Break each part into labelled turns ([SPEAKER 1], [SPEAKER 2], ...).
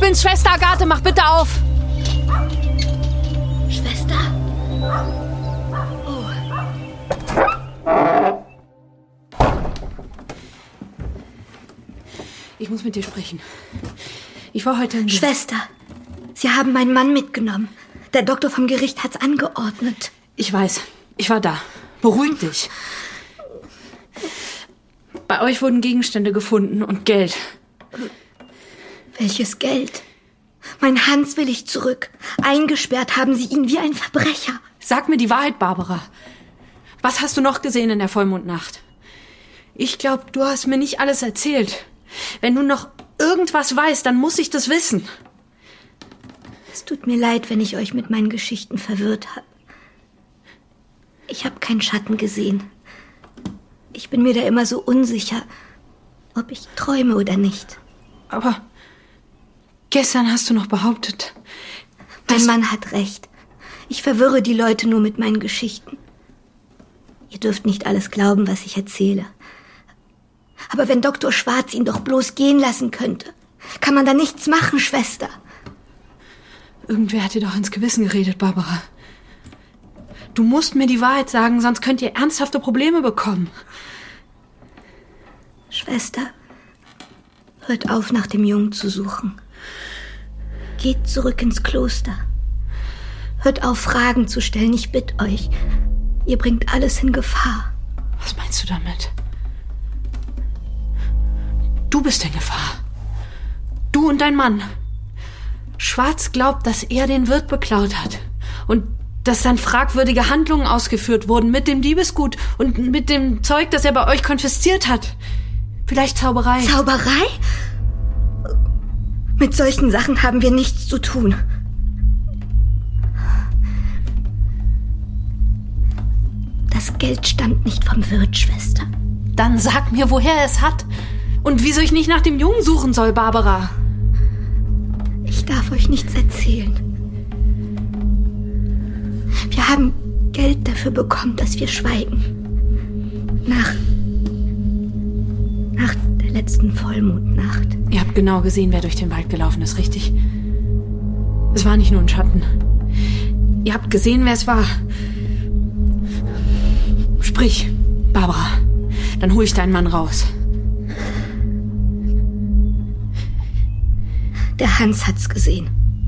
[SPEAKER 1] bin's, Schwester Agathe, mach bitte auf!
[SPEAKER 2] Schwester? Oh.
[SPEAKER 1] Ich muss mit dir sprechen. Ich war heute...
[SPEAKER 2] Schwester, Sie haben meinen Mann mitgenommen. Der Doktor vom Gericht hat's angeordnet.
[SPEAKER 1] Ich weiß, ich war da. Beruhig dich. Bei euch wurden Gegenstände gefunden und Geld.
[SPEAKER 2] Welches Geld? Mein Hans will ich zurück. Eingesperrt haben Sie ihn wie ein Verbrecher.
[SPEAKER 1] Sag mir die Wahrheit, Barbara. Was hast du noch gesehen in der Vollmondnacht? Ich glaube, du hast mir nicht alles erzählt. Wenn du noch irgendwas weißt, dann muss ich das wissen.
[SPEAKER 2] Es tut mir leid, wenn ich euch mit meinen Geschichten verwirrt habe. Ich habe keinen Schatten gesehen. Ich bin mir da immer so unsicher, ob ich träume oder nicht.
[SPEAKER 1] Aber gestern hast du noch behauptet...
[SPEAKER 2] Mein Mann hat recht. Ich verwirre die Leute nur mit meinen Geschichten. Ihr dürft nicht alles glauben, was ich erzähle. Aber wenn Dr. Schwarz ihn doch bloß gehen lassen könnte, kann man da nichts machen, Schwester.
[SPEAKER 1] Irgendwer hat dir doch ins Gewissen geredet, Barbara. Du musst mir die Wahrheit sagen, sonst könnt ihr ernsthafte Probleme bekommen.
[SPEAKER 2] Schwester, hört auf, nach dem Jungen zu suchen. Geht zurück ins Kloster. Hört auf, Fragen zu stellen, ich bitte euch. Ihr bringt alles in Gefahr.
[SPEAKER 1] Was meinst du damit? Du bist in Gefahr. Du und dein Mann. Schwarz glaubt, dass er den Wirt beklaut hat. Und dass dann fragwürdige Handlungen ausgeführt wurden mit dem Diebesgut und mit dem Zeug, das er bei euch konfisziert hat. Vielleicht Zauberei.
[SPEAKER 2] Zauberei? Mit solchen Sachen haben wir nichts zu tun. Das Geld stammt nicht vom Wirt, Schwester.
[SPEAKER 1] Dann sag mir, woher er es hat. Und wieso ich nicht nach dem Jungen suchen soll, Barbara.
[SPEAKER 2] Ich darf euch nichts erzählen. Wir haben Geld dafür bekommen, dass wir schweigen. Nach der letzten Vollmondnacht.
[SPEAKER 1] Ihr habt genau gesehen, wer durch den Wald gelaufen ist, richtig? Es war nicht nur ein Schatten. Ihr habt gesehen, wer es war. Sprich, Barbara. Dann hol ich deinen Mann raus.
[SPEAKER 2] Der Hans hat's gesehen.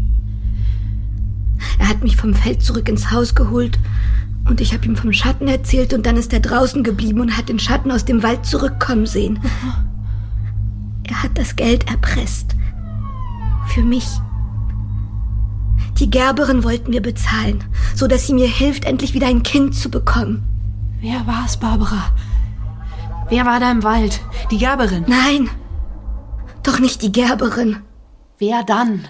[SPEAKER 2] Er hat mich vom Feld zurück ins Haus geholt und ich habe ihm vom Schatten erzählt und dann ist er draußen geblieben und hat den Schatten aus dem Wald zurückkommen sehen. Er hat das Geld erpresst. Für mich. Die Gerberin wollten wir bezahlen, so dass sie mir hilft, endlich wieder ein Kind zu bekommen.
[SPEAKER 1] Wer war's, Barbara? Wer war da im Wald? Die Gerberin?
[SPEAKER 2] Nein, doch nicht die Gerberin.
[SPEAKER 1] Wer dann?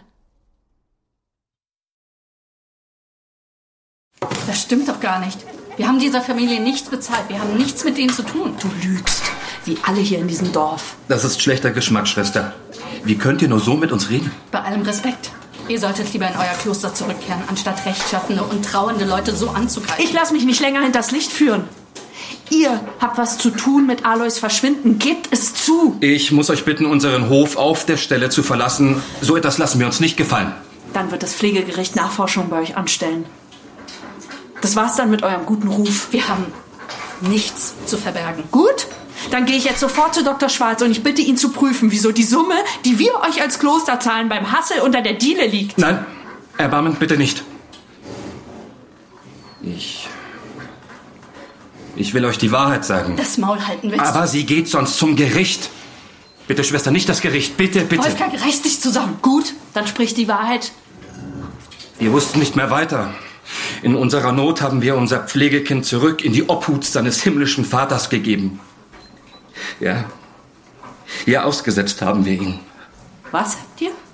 [SPEAKER 3] Das stimmt doch gar nicht. Wir haben dieser Familie nichts bezahlt. Wir haben nichts mit denen zu tun.
[SPEAKER 1] Du lügst, wie alle hier in diesem Dorf.
[SPEAKER 4] Das ist schlechter Geschmack, Schwester. Wie könnt ihr nur so mit uns reden?
[SPEAKER 3] Bei allem Respekt. Ihr solltet lieber in euer Kloster zurückkehren, anstatt rechtschaffene und trauernde Leute so anzugreifen.
[SPEAKER 1] Ich lasse mich nicht länger hinters Licht führen. Ihr habt was zu tun mit Alois Verschwinden. Gebt es zu.
[SPEAKER 4] Ich muss euch bitten, unseren Hof auf der Stelle zu verlassen. So etwas lassen wir uns nicht gefallen.
[SPEAKER 1] Dann wird das Pflegegericht Nachforschung bei euch anstellen. Das war's dann mit eurem guten Ruf.
[SPEAKER 3] Wir haben nichts zu verbergen.
[SPEAKER 1] Gut, dann gehe ich jetzt sofort zu Dr. Schwarz und ich bitte ihn zu prüfen, wieso die Summe, die wir euch als Kloster zahlen, beim Hassel unter der Diele liegt.
[SPEAKER 4] Nein, Erbarmen bitte nicht. Ich will euch die Wahrheit sagen.
[SPEAKER 3] Das Maul halten willst
[SPEAKER 4] Aber sie geht sonst zum Gericht. Bitte, Schwester, nicht das Gericht. Bitte, bitte.
[SPEAKER 3] Wolfgang, reiß dich zusammen.
[SPEAKER 1] Gut, dann sprich die Wahrheit.
[SPEAKER 4] Wir wussten nicht mehr weiter. In unserer Not haben wir unser Pflegekind zurück in die Obhut seines himmlischen Vaters gegeben. Ja, hier ausgesetzt haben wir ihn.
[SPEAKER 1] Was habt ihr?